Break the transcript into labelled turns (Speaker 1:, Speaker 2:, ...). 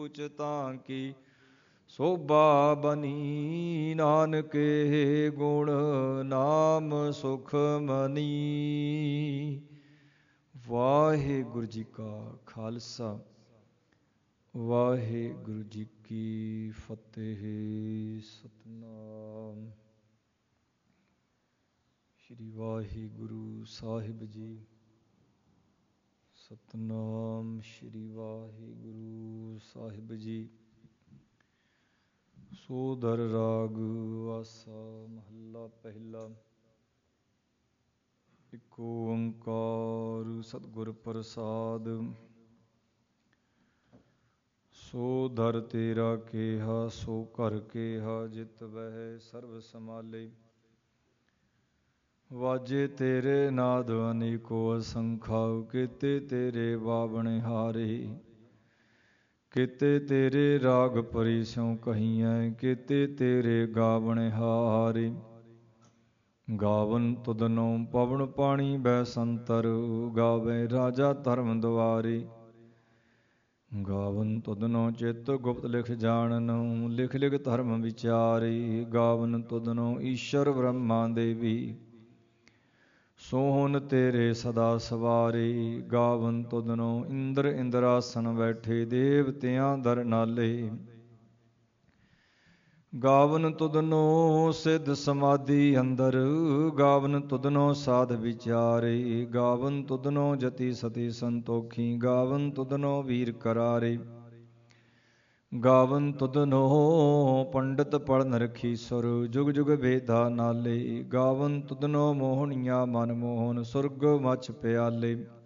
Speaker 1: ਉਚਤਾਂ ਕੀ ਸੋਭਾ ਬਨੀ। ਨਾਨਕੇ ਗੁਣ ਨਾਮ ਸੁਖ ਮਨੀ। ਵਾਹਿਗੁਰੂ ਜੀ ਕਾ ਖਾਲਸਾ, ਵਾਹਿਗੁਰੂ ਜੀ ਕੀ ਫਤਿਹ। ਸਤਿਨਾਮ ਸ੍ਰੀ ਵਾਹਿਗੁਰੂ ਸਾਹਿਬ ਜੀ। ਸਤਿਨਾਮ ਸ੍ਰੀ ਵਾਹਿਗੁਰੂ ਸਾਹਿਬ ਜੀ। ਸੋਧਰ ਰਾਗ ਆਸਾ ਮਹੱਲਾ ਪਹਿਲਾ। ਇਕ ਓੰਕਾਰ ਸਤਿਗੁਰ ਪ੍ਰਸਾਦ। ਸੋ ਦਰ ਤੇਰਾ ਕੇਹਾ ਸੋ ਘਰ ਕੇਹਾ, ਜਿਤ ਵਹਿ ਸਰਬ ਸਮਾਲੇ। ਵਾਜੇ ਤੇਰੇ ਨਾਦ ਅਨੇਕੋ ਅਸੰਖਾ, ਕੀਤੇ ਤੇਰੇ ਬਾਵਣੇ ਹਾਰੇ। ਕੀਤੇ ਤੇਰੇ ਰਾਗ ਪਰੀ ਸਿਉ ਕਹੀਐ, ਕੀਤੇ ਤੇਰੇ ਗਾਵਣੇ ਹਾਰੇ। ਗਾਵਨ ਤੁਧਨੋ ਪਵਨ ਪਾਣੀ ਬੈ ਸੰਤਰ, ਗਾਵੇ ਰਾਜਾ ਧਰਮ ਦੁਆਰੇ। ਗਾਵਨ ਤੁਧਨੋ ਚਿਤ ਗੁਪਤ ਲਿਖ ਜਾਣਨ, ਲਿਖ ਲਿਖ ਧਰਮ ਵਿਚਾਰੇ। ਗਾਵਨ ਤੁਧਨੋ ਈਸ਼ਰ ਬ੍ਰਹਮਾ ਦੇਵੀ, ਸੋਹਣ ਤੇਰੇ ਸਦਾ ਸਵਾਰੇ। ਗਾਵਨ ਤੁਧਨੋ ਇੰਦਰ ਇੰਦਰਾਸਨ ਬੈਠੇ, ਦੇਵਤਿਆਂ ਦਰ ਨਾਲੇ। ਗਾਵਨ ਤੁਧਨੋ ਸਿੱਧ ਸਮਾਧੀ ਅੰਦਰ, ਗਾਵਨ ਤੁਧਨੋ ਸਾਧ ਵਿਚਾਰੇ। ਗਾਵਨ ਤੁਧਨੋ ਜਤੀ ਸਤੀ ਸੰਤੋਖੀ, ਗਾਵਨ ਤੁਧਨੋ ਵੀਰ ਕਰਾਰੇ। ਗਾਵਨ ਤੁਧਨੋ ਪੰਡਤ ਪੜ੍ਹਨ ਰਖੀ ਸੁਰ, ਜੁਗ ਜੁਗ ਵੇਦਾ ਨਾਲੇ। ਗਾਵਨ ਤੁਧਨੋ ਮੋਹਣੀਆ ਮਨ ਮੋਹਨ, ਸੁਰਗ ਮਛ ਪਿਆਲੇ।